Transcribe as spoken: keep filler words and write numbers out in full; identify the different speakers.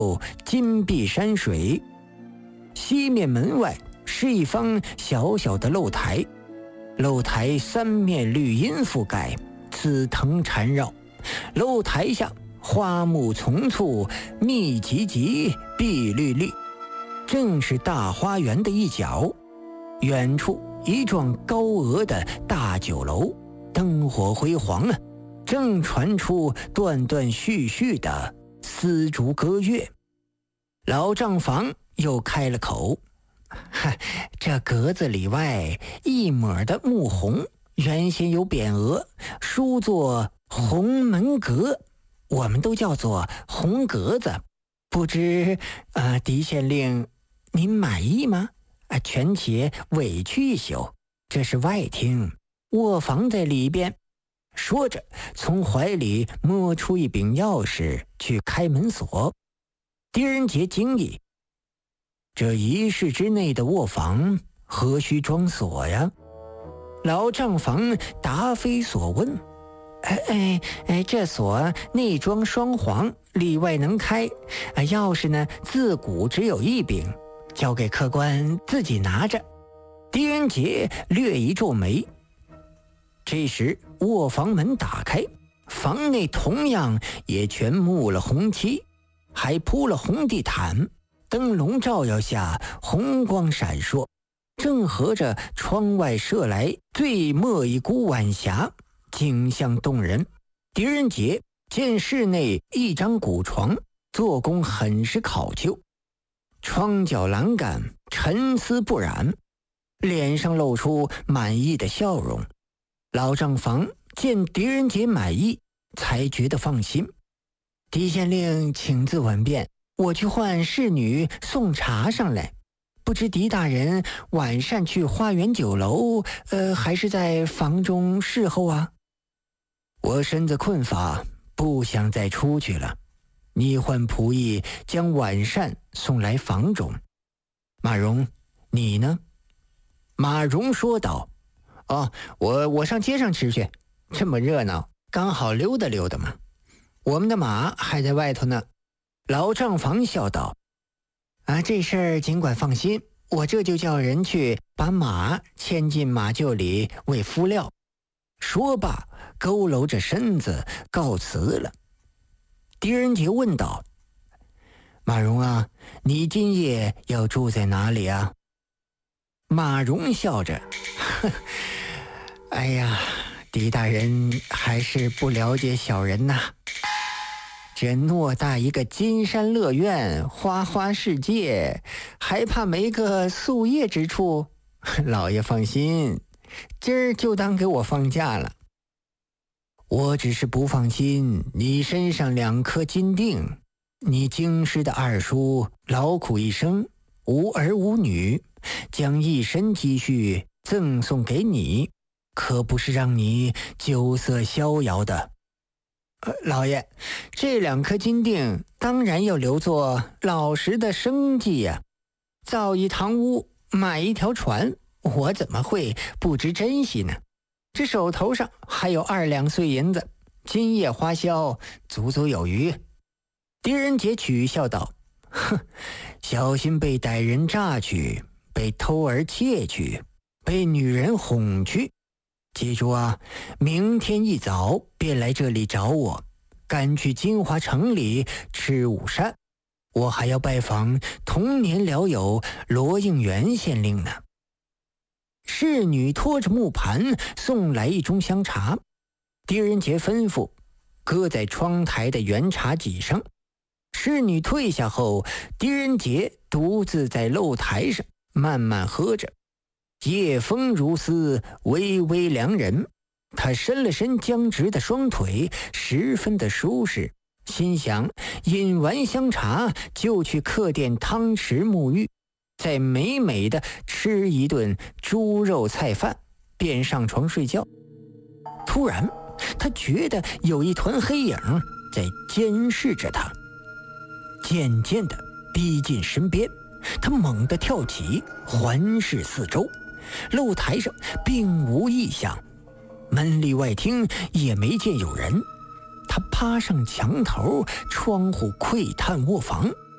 Speaker 1: 金碧山水。西面门外是一方小小的露台，露台三面绿荫覆盖，紫藤缠绕。露台下花木丛簇，密集集，碧绿绿，正是大花园的一角。远处一幢高额的大酒楼，灯火辉煌啊，正传出断断续续的丝竹歌乐。老账房又开了口：哈，这格子里外一抹的木红，原先有匾额，书作红门阁，我们都叫做红格子。不知呃，狄县令您满意吗？啊，权且委屈一宿，这是外厅，卧房在里边。说着，从怀里摸出一柄钥匙去开门锁。狄仁杰惊异：这一室之内的卧房何须装锁呀？老账房答非所问：哎哎哎，这锁内装双簧，里外能开。啊，钥匙呢，自古只有一柄，交给客官自己拿着。狄仁杰略一皱眉。这时卧房门打开，房内同样也全幕了红漆，还铺了红地毯，灯笼照耀下红光闪烁，正合着窗外射来最末一股晚霞，景象动人。狄仁杰见室内一张古床，做工很是考究，窗角栏杆沉丝不染，脸上露出满意的笑容。老账房见狄仁杰满意，才觉得放心。狄县令请自稳便，我去唤侍女送茶上来。不知狄大人晚上去花园酒楼，呃，还是在房中侍候啊？我身子困乏，不想再出去了。你唤仆役将晚膳送来房中。马荣，你呢？马荣说道：哦，我我上街上吃去，这么热闹，刚好溜达溜达嘛。我们的马还在外头呢。老账房笑道：啊，这事儿尽管放心，我这就叫人去把马牵进马厩里喂敷料。说罢，佝偻着身子告辞了。狄仁杰问道：马荣啊，你今夜要住在哪里啊？马荣笑着：呵，哎呀，狄大人还是不了解小人呐。这偌大一个金山乐苑，花花世界，还怕没个宿业之处？老爷放心，今儿就当给我放假了。我只是不放心你身上两颗金锭，你京师的二叔劳苦一生，无儿无女，将一身积蓄赠送给你，可不是让你酒色逍遥的。呃，老爷，这两颗金锭当然要留作老实的生计呀、啊。造一堂屋，买一条船，我怎么会不知珍惜呢？这手头上还有二两碎银子，今夜花销足足有余。狄仁杰取笑道：哼，小心被歹人榨去，被偷儿窃去，被女人哄去。记住啊，明天一早便来这里找我，赶去金华城里吃午膳。我还要拜访童年聊友罗应元县令呢。侍女拖着木盘送来一盅香茶，狄仁杰吩咐搁在窗台的圆茶几上。侍女退下后，狄仁杰独自在露台上慢慢喝着。夜风如丝，微微凉人。他伸了伸僵直的双腿，十分的舒适，心想饮完香茶就去客店汤池沐浴，再美美的吃一顿猪肉菜饭，便上床睡觉。突然他觉得有一团黑影在监视着他，渐渐地逼近身边。他猛地跳起，环视四周，露台上并无异象，门里外厅也没见有人。他趴上墙头，窗户窥探卧房，